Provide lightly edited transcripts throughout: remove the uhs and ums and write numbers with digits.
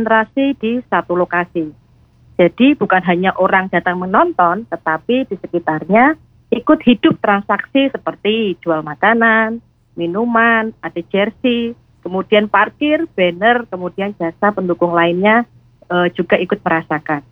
terkonsentrasi di satu lokasi. Jadi bukan hanya orang datang menonton, tetapi di sekitarnya ikut hidup transaksi seperti jual makanan, minuman, ada jersey, kemudian parkir, banner, kemudian jasa pendukung lainnya juga ikut merasakan.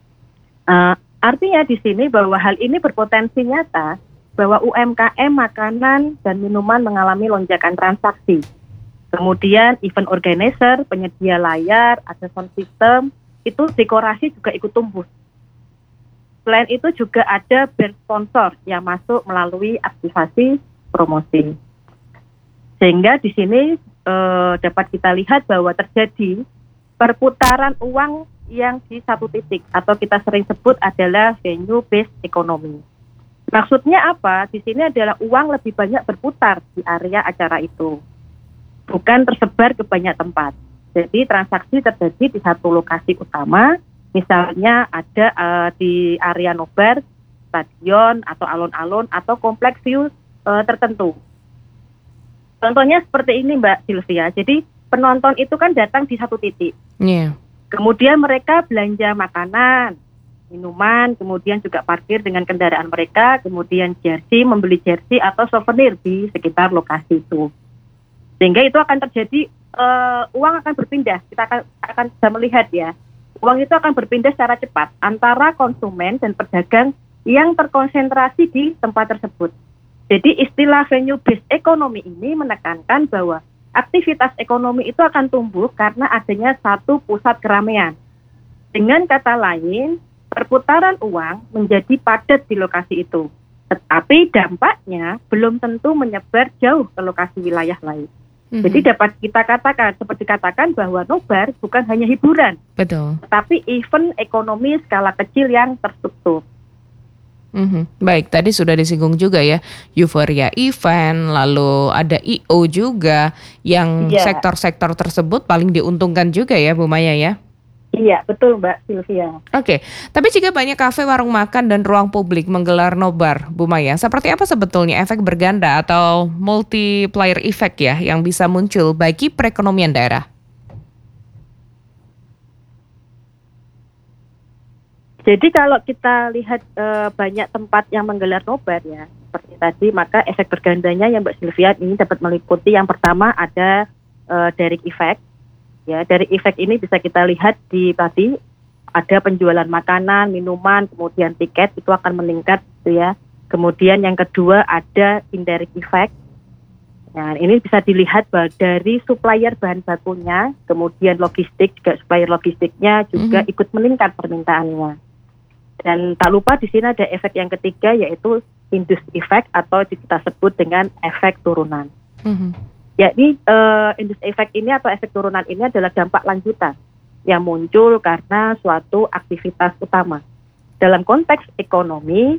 Artinya di sini bahwa hal ini berpotensi nyata bahwa UMKM makanan dan minuman mengalami lonjakan transaksi. Kemudian event organizer, penyedia layar, ada sound system, itu dekorasi juga ikut tumbuh. Selain itu juga ada brand sponsor yang masuk melalui aktivasi promosi. Sehingga di sini dapat kita lihat bahwa terjadi perputaran uang yang di satu titik atau kita sering sebut adalah venue based economy. Maksudnya apa? Di sini adalah uang lebih banyak berputar di area acara itu, bukan tersebar ke banyak tempat. Jadi transaksi terjadi di satu lokasi utama, misalnya ada di area nobar, stadion atau alun-alun atau kompleks view tertentu. Contohnya seperti ini Mbak Sylvia. Jadi penonton itu kan datang di satu titik. Yeah. Kemudian mereka belanja makanan, minuman, kemudian juga parkir dengan kendaraan mereka, kemudian membeli jersey atau souvenir di sekitar lokasi itu. Sehingga itu akan terjadi, uang akan berpindah. Kita akan bisa melihat ya, uang itu akan berpindah secara cepat antara konsumen dan pedagang yang terkonsentrasi di tempat tersebut. Jadi istilah venue based economy ini menekankan bahwa aktivitas ekonomi itu akan tumbuh karena adanya satu pusat keramaian. Dengan kata lain, perputaran uang menjadi padat di lokasi itu. Tetapi dampaknya belum tentu menyebar jauh ke lokasi wilayah lain. Jadi dapat kita katakan bahwa nobar bukan hanya hiburan. Betul. Tetapi event ekonomi skala kecil yang terstruktur. Baik, tadi sudah disinggung juga ya, euforia event, lalu ada I.O. juga, yang sektor-sektor tersebut paling diuntungkan juga ya Bu Maya ya? Iya, betul Mbak Sylvia. Oke, tapi jika banyak kafe, warung makan, dan ruang publik menggelar nobar, Bu Maya, seperti apa sebetulnya efek berganda atau multiplier effect ya yang bisa muncul bagi perekonomian daerah? Jadi kalau kita lihat banyak tempat yang menggelar nobar ya, seperti tadi, maka efek bergandanya yang Mbak Sylvia ini dapat meliputi yang pertama ada direct effect. Ya, dari efek ini bisa kita lihat di tadi ada penjualan makanan, minuman, kemudian tiket itu akan meningkat gitu ya. Kemudian yang kedua ada indirect effect. Nah, ini bisa dilihat dari supplier bahan bakunya, kemudian logistik juga supplier logistiknya juga ikut meningkat permintaannya. Dan tak lupa di sini ada efek yang ketiga yaitu induced effect atau kita sebut dengan efek turunan. Yakni induced effect ini atau efek turunan ini adalah dampak lanjutan yang muncul karena suatu aktivitas utama. Dalam konteks ekonomi,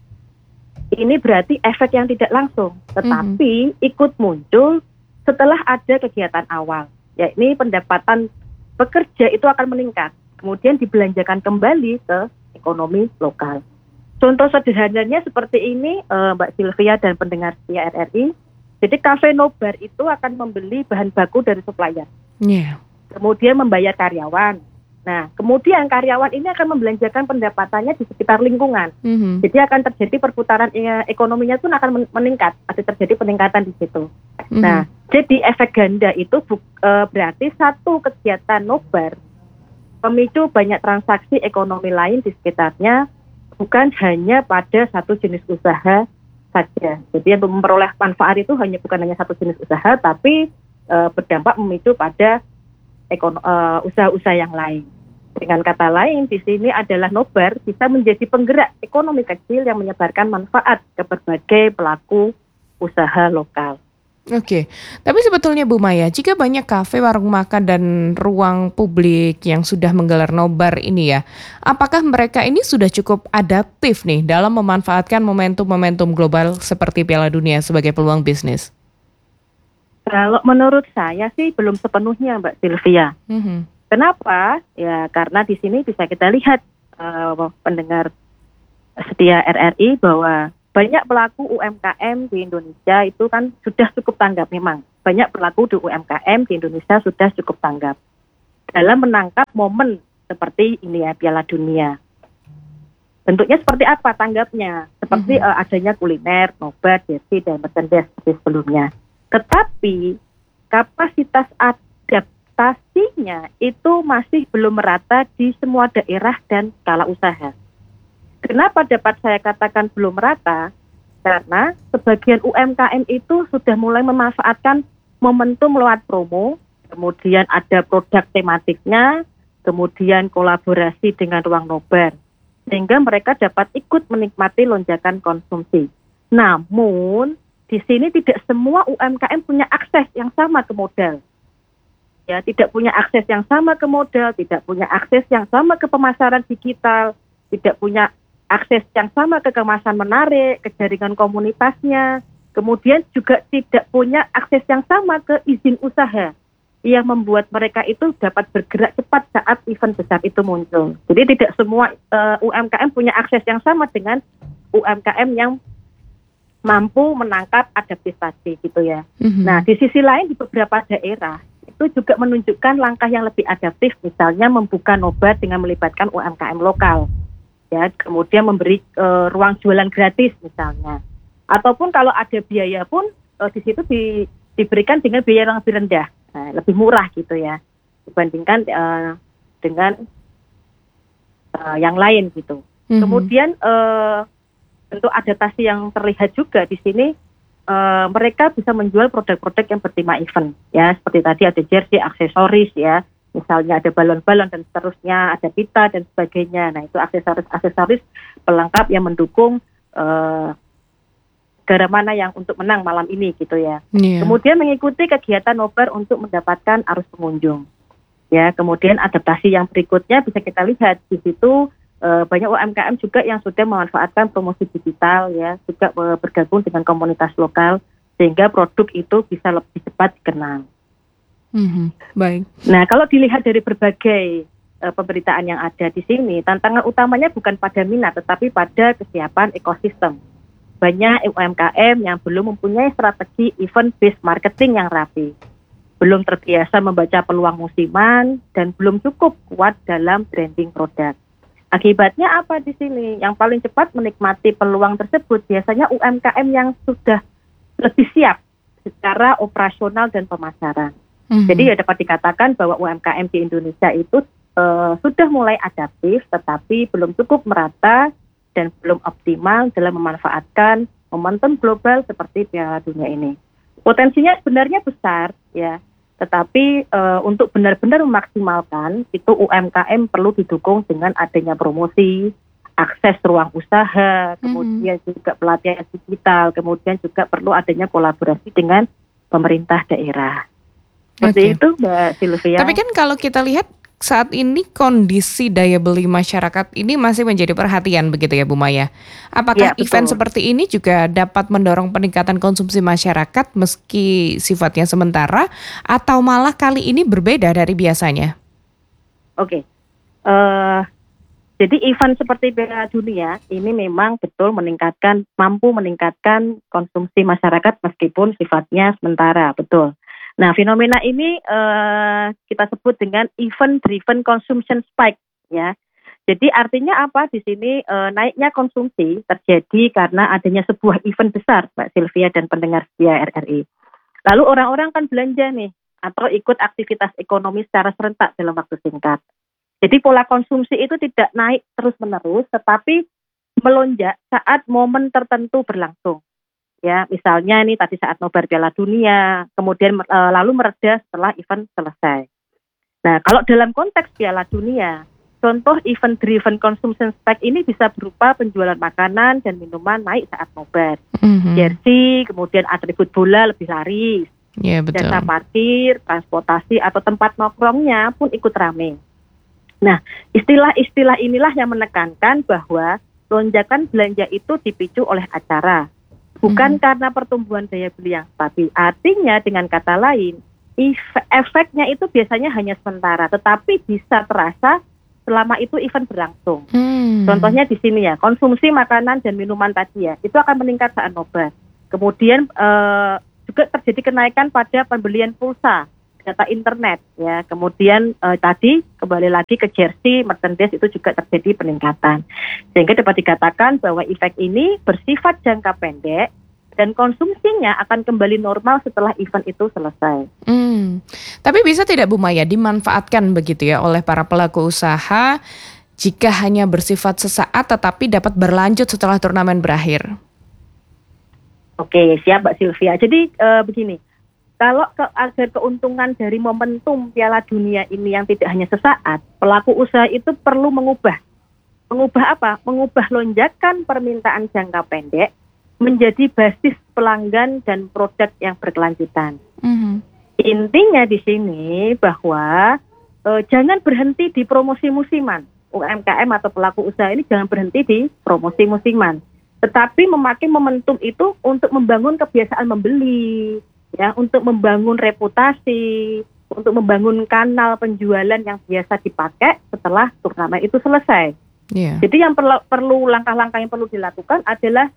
ini berarti efek yang tidak langsung, tetapi ikut muncul setelah ada kegiatan awal. Yakni pendapatan pekerja itu akan meningkat, kemudian dibelanjakan kembali ke ekonomi lokal. Contoh sederhananya seperti ini Mbak Sylvia dan pendengar setia RRI. Jadi kafe nobar itu akan membeli bahan baku dari supplier. Kemudian membayar karyawan. Nah, kemudian karyawan ini akan membelanjakan pendapatannya di sekitar lingkungan. Jadi akan terjadi perputaran ekonominya pun akan meningkat. Ada terjadi peningkatan di situ. Nah, jadi efek ganda itu berarti satu kegiatan nobar memicu banyak transaksi ekonomi lain di sekitarnya, bukan hanya pada satu jenis usaha saja. Jadi untuk memperoleh manfaat itu bukan hanya satu jenis usaha, tapi berdampak memicu pada usaha-usaha yang lain. Dengan kata lain, di sini adalah nobar bisa menjadi penggerak ekonomi kecil yang menyebarkan manfaat ke berbagai pelaku usaha lokal. Oke, tapi sebetulnya Bu Maya, jika banyak kafe, warung makan, dan ruang publik yang sudah menggelar nobar ini ya, apakah mereka ini sudah cukup adaptif nih dalam memanfaatkan momentum-momentum global seperti Piala Dunia sebagai peluang bisnis? Kalau menurut saya sih belum sepenuhnya Mbak Sylvia. Kenapa? Ya karena di sini bisa kita lihat pendengar setia RRI bahwa banyak pelaku UMKM di Indonesia itu kan sudah cukup tanggap memang. Banyak pelaku di UMKM di Indonesia sudah cukup tanggap. dalam menangkap momen seperti ini ya, Piala Dunia. Bentuknya seperti apa tanggapnya? Seperti adanya kuliner, nobar, jersey, dan merchandise seperti sebelumnya. Tetapi kapasitas adaptasinya itu masih belum merata di semua daerah dan skala usaha. Kenapa dapat saya katakan belum merata? Karena sebagian UMKM itu sudah mulai memanfaatkan momentum lewat promo, kemudian ada produk tematiknya, kemudian kolaborasi dengan ruang nobar, sehingga mereka dapat ikut menikmati lonjakan konsumsi. Namun, di sini tidak semua UMKM punya akses yang sama ke modal. Ya, tidak punya akses yang sama ke modal, tidak punya akses yang sama ke pemasaran digital, tidak punya akses yang sama ke kemasan menarik, ke jaringan komunitasnya, kemudian juga tidak punya akses yang sama ke izin usaha yang membuat mereka itu dapat bergerak cepat saat event besar itu muncul. Jadi tidak semua UMKM punya akses yang sama dengan UMKM yang mampu menangkap adaptasi gitu ya. Nah, di sisi lain di beberapa daerah itu juga menunjukkan langkah yang lebih adaptif, misalnya membuka nobar dengan melibatkan UMKM lokal. Ya, kemudian memberi ruang jualan gratis misalnya. Ataupun kalau ada biaya pun di situ diberikan dengan biaya yang lebih rendah. Nah, lebih murah gitu ya dibandingkan dengan yang lain gitu. Kemudian bentuk adaptasi yang terlihat juga di sini mereka bisa menjual produk-produk yang bertema event ya, seperti tadi ada jersey, aksesoris ya, misalnya ada balon-balon dan seterusnya, ada pita dan sebagainya. Nah, itu aksesoris pelengkap yang mendukung negara mana yang untuk menang malam ini gitu ya. Kemudian mengikuti kegiatan nobar untuk mendapatkan arus pengunjung. Ya, kemudian adaptasi yang berikutnya bisa kita lihat di situ banyak UMKM juga yang sudah memanfaatkan promosi digital ya, juga bergabung dengan komunitas lokal sehingga produk itu bisa lebih cepat dikenal. Baik. Nah, kalau dilihat dari berbagai pemberitaan yang ada di sini, tantangan utamanya bukan pada minat tetapi pada kesiapan ekosistem. Banyak UMKM yang belum mempunyai strategi event-based marketing yang rapi, belum terbiasa membaca peluang musiman, dan belum cukup kuat dalam branding produk. Akibatnya apa di sini? Yang paling cepat menikmati peluang tersebut biasanya UMKM yang sudah lebih siap secara operasional dan pemasaran. Jadi ya dapat dikatakan bahwa UMKM di Indonesia itu sudah mulai adaptif, tetapi belum cukup merata dan belum optimal dalam memanfaatkan momentum global seperti Piala Dunia ini. Potensinya sebenarnya besar ya, tetapi untuk benar-benar memaksimalkan itu UMKM perlu didukung dengan adanya promosi, akses ruang usaha, kemudian juga pelatihan digital, kemudian juga perlu adanya kolaborasi dengan pemerintah daerah. Seperti itu Mbak Sylvia. Tapi kan kalau kita lihat saat ini kondisi daya beli masyarakat ini masih menjadi perhatian begitu ya Bu Maya. Apakah event seperti ini juga dapat mendorong peningkatan konsumsi masyarakat meski sifatnya sementara atau malah kali ini berbeda dari biasanya? Oke. Jadi event seperti Piala Dunia ini memang betul mampu meningkatkan konsumsi masyarakat meskipun sifatnya sementara, betul. Nah, fenomena ini kita sebut dengan event-driven consumption spike, ya. Jadi artinya apa di sini? Naiknya konsumsi terjadi karena adanya sebuah event besar, Mbak Sylvia dan pendengar setia RRI. Lalu orang-orang kan belanja nih, atau ikut aktivitas ekonomi secara serentak dalam waktu singkat. Jadi pola konsumsi itu tidak naik terus-menerus, tetapi melonjak saat momen tertentu berlangsung. Ya, misalnya ini tadi saat nobar Piala Dunia, kemudian lalu mereda setelah event selesai. Nah, kalau dalam konteks Piala Dunia, contoh event-driven consumption spike ini bisa berupa penjualan makanan dan minuman naik saat nobar. Jersey, kemudian atribut bola lebih laris. Jasa parkir, transportasi atau tempat nongkrongnya pun ikut ramai. Nah, istilah-istilah inilah yang menekankan bahwa lonjakan belanja itu dipicu oleh acara. Bukan karena pertumbuhan daya beli yang stabil. Artinya dengan kata lain, efeknya itu biasanya hanya sementara, tetapi bisa terasa selama itu event berlangsung. Contohnya di sini ya, konsumsi makanan dan minuman tadi ya, itu akan meningkat saat nobar. Kemudian juga terjadi kenaikan pada pembelian pulsa data internet ya. Kemudian tadi kembali lagi ke jersey, merchandise itu juga terjadi peningkatan. Sehingga dapat dikatakan bahwa efek ini bersifat jangka pendek dan konsumsinya akan kembali normal setelah event itu selesai. Tapi bisa tidak Bu Maya dimanfaatkan begitu ya oleh para pelaku usaha jika hanya bersifat sesaat tetapi dapat berlanjut setelah turnamen berakhir? Oke, siap Mbak Sylvia. Jadi begini, kalau agar keuntungan dari momentum Piala Dunia ini yang tidak hanya sesaat, pelaku usaha itu perlu mengubah apa? Mengubah lonjakan permintaan jangka pendek menjadi basis pelanggan dan produk yang berkelanjutan. Intinya di sini bahwa jangan berhenti di promosi musiman. UMKM atau pelaku usaha ini jangan berhenti di promosi musiman, tetapi memakai momentum itu untuk membangun kebiasaan membeli, ya, untuk membangun reputasi, untuk membangun kanal penjualan yang biasa dipakai setelah turnamen itu selesai. Jadi yang perlu langkah-langkah yang perlu dilakukan adalah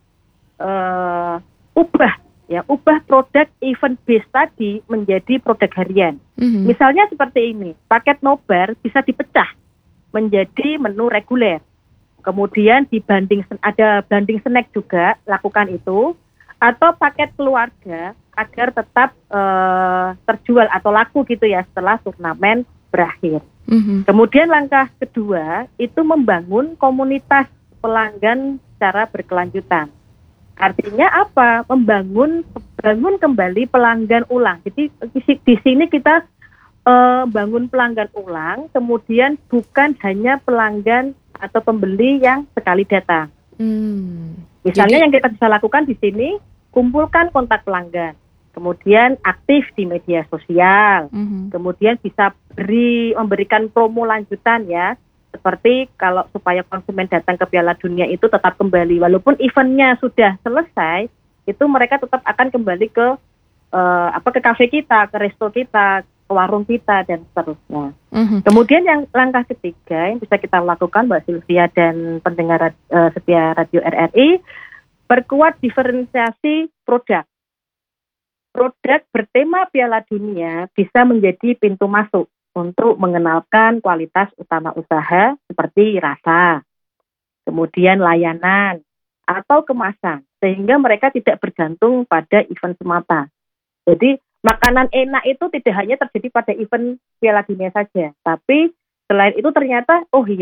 ubah produk event base tadi menjadi produk harian. Misalnya seperti ini, paket nobar bisa dipecah menjadi menu reguler. Kemudian ada banding snack juga, lakukan itu. Atau paket keluarga agar tetap terjual atau laku gitu ya setelah turnamen berakhir. Kemudian langkah kedua itu membangun komunitas pelanggan secara berkelanjutan. Artinya apa? Bangun kembali pelanggan ulang. Jadi di sini kita bangun pelanggan ulang, kemudian bukan hanya pelanggan atau pembeli yang sekali datang. Misalnya yang kita bisa lakukan di sini, kumpulkan kontak pelanggan, kemudian aktif di media sosial, kemudian bisa memberikan promo lanjutan ya. Seperti kalau supaya konsumen datang ke Piala Dunia itu tetap kembali, walaupun eventnya sudah selesai, itu mereka tetap akan kembali ke kafe kita, ke resto kita, ke warung kita dan seterusnya. Kemudian yang langkah ketiga yang bisa kita lakukan Mbak Sylvia dan pendengar setia Radio RRI, perkuat diferensiasi produk. Produk bertema Piala Dunia bisa menjadi pintu masuk untuk mengenalkan kualitas utama usaha seperti rasa, kemudian layanan, atau kemasan, sehingga mereka tidak bergantung pada event semata. Jadi makanan enak itu tidak hanya terjadi pada event Piala Dunia saja, tapi selain itu ternyata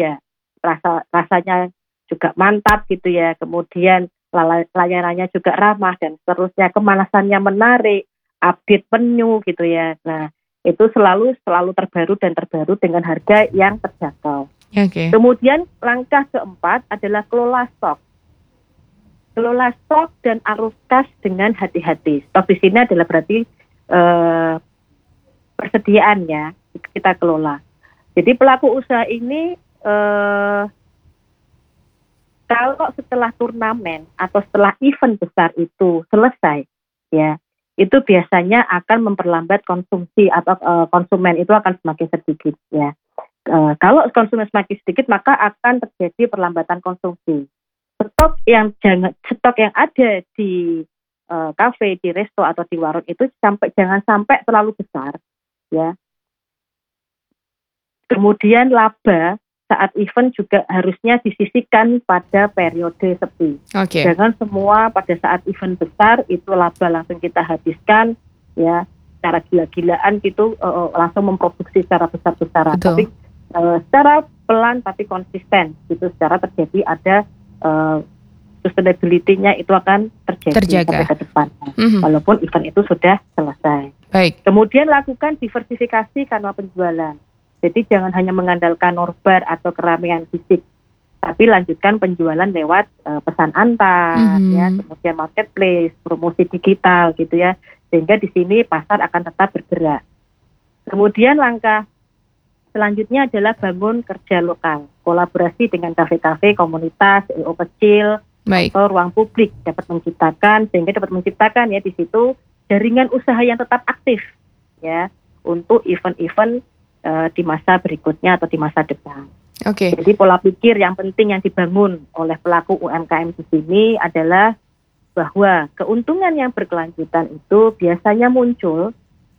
rasanya juga mantap gitu ya, kemudian layanannya juga ramah dan seterusnya, kemanasannya menarik, update menu gitu ya. Nah, itu selalu terbaru dengan harga yang terjangkau. Kemudian langkah keempat adalah kelola stok. Kelola stok dan arus kas dengan hati-hati. Stok di sini adalah berarti persediaan ya, kita kelola. Jadi pelaku usaha ini kalau setelah turnamen atau setelah event besar itu selesai ya, itu biasanya akan memperlambat konsumsi atau konsumen itu akan semakin sedikit ya. Kalau konsumen semakin sedikit maka akan terjadi perlambatan konsumsi. Stok yang ada di kafe, di resto atau di warung itu jangan sampai terlalu besar ya. Kemudian laba saat event juga harusnya disisihkan pada periode sepi. Jangan semua pada saat event besar itu laba langsung kita habiskan ya, secara gila-gilaan gitu, langsung memproduksi secara besar-besaran. Tapi secara pelan tapi konsisten gitu, secara terjadi ada sustainability-nya itu akan terjaga sampai ke depan. Walaupun event itu sudah selesai. Kemudian lakukan diversifikasi kanal penjualan. Jadi jangan hanya mengandalkan nobar atau keramaian fisik, tapi lanjutkan penjualan lewat pesan antar, ya, kemudian marketplace, promosi digital gitu ya, sehingga di sini pasar akan tetap bergerak. Kemudian langkah selanjutnya adalah bangun kerja lokal, kolaborasi dengan kafe-kafe, komunitas, LO kecil, atau ruang publik dapat menciptakan ya di situ jaringan usaha yang tetap aktif ya untuk event-event di masa berikutnya atau di masa depan. Jadi pola pikir yang penting yang dibangun oleh pelaku UMKM di sini adalah bahwa keuntungan yang berkelanjutan itu biasanya muncul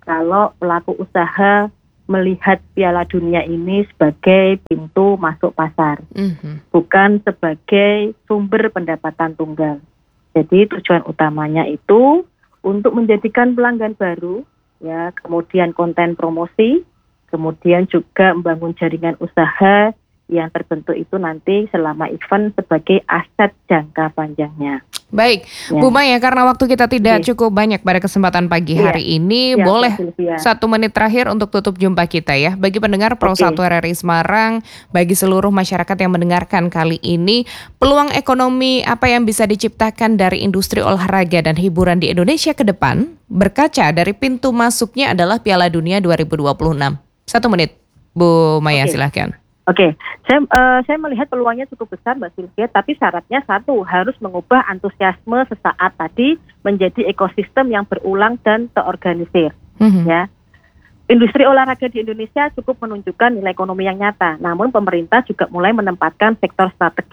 kalau pelaku usaha melihat Piala Dunia ini sebagai pintu masuk pasar, bukan sebagai sumber pendapatan tunggal. Jadi tujuan utamanya itu untuk menjadikan pelanggan baru, ya, kemudian konten promosi, kemudian juga membangun jaringan usaha yang terbentuk itu nanti selama event sebagai aset jangka panjangnya. Baik, Ya. Bu Maya, karena waktu kita tidak cukup banyak pada kesempatan pagi hari ini, boleh 1 menit terakhir untuk tutup jumpa kita ya. Bagi pendengar Pro 1 RRI Semarang, bagi seluruh masyarakat yang mendengarkan kali ini, peluang ekonomi apa yang bisa diciptakan dari industri olahraga dan hiburan di Indonesia ke depan, berkaca dari pintu masuknya adalah Piala Dunia 2026. 1 menit, Bu Maya, silahkan. Oke, saya melihat peluangnya cukup besar, Mbak Sylvia, tapi syaratnya satu, harus mengubah antusiasme sesaat tadi menjadi ekosistem yang berulang dan terorganisir. Ya, industri olahraga di Indonesia cukup menunjukkan nilai ekonomi yang nyata, namun pemerintah juga mulai menempatkan sektor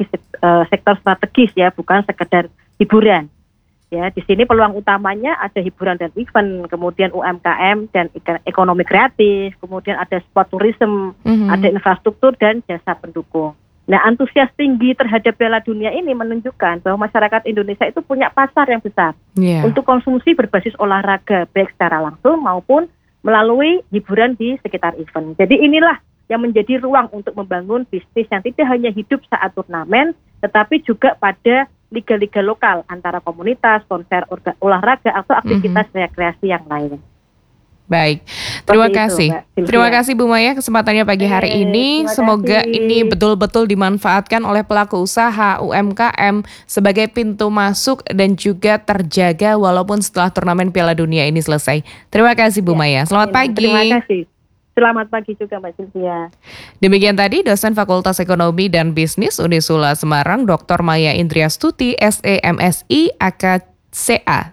strategis ya, bukan sekedar hiburan. Ya, di sini peluang utamanya ada hiburan dan event, kemudian UMKM dan ekonomi kreatif, kemudian ada sport tourism, ada infrastruktur dan jasa pendukung. Nah, antusias tinggi terhadap Piala Dunia ini menunjukkan bahwa masyarakat Indonesia itu punya pasar yang besar untuk konsumsi berbasis olahraga, baik secara langsung maupun melalui hiburan di sekitar event. Jadi inilah yang menjadi ruang untuk membangun bisnis yang tidak hanya hidup saat turnamen, tetapi juga pada liga-liga lokal antara komunitas, konser olahraga atau aktivitas rekreasi yang lain. Baik, terima kasih. Terima kasih Bu Maya kesempatannya pagi hari ini. Semoga ini betul-betul dimanfaatkan oleh pelaku usaha UMKM sebagai pintu masuk dan juga terjaga walaupun setelah turnamen Piala Dunia ini selesai. Terima kasih Bu Maya. Selamat pagi. Terima kasih. Selamat pagi juga Mbak Sylvia. Demikian tadi dosen Fakultas Ekonomi dan Bisnis Unisula Semarang, Dr. Maya Indriastuti, SEMSI, AKCA,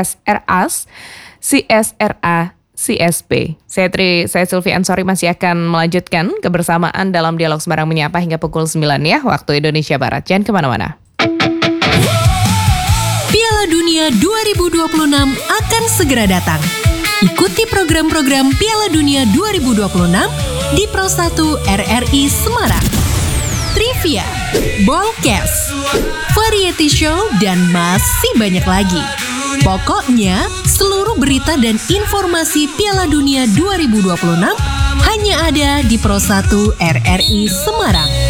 CSRA, CSP. Saya Sylvia Ansori masih akan melanjutkan kebersamaan dalam Dialog Semarang Menyapa hingga pukul 9 ya, waktu Indonesia Barat. Jangan kemana-mana. Piala Dunia 2026 akan segera datang. Ikuti program-program Piala Dunia 2026 di Pro 1 RRI Semarang. Trivia, Ballcast, Variety Show, dan masih banyak lagi. Pokoknya, seluruh berita dan informasi Piala Dunia 2026 hanya ada di Pro 1 RRI Semarang.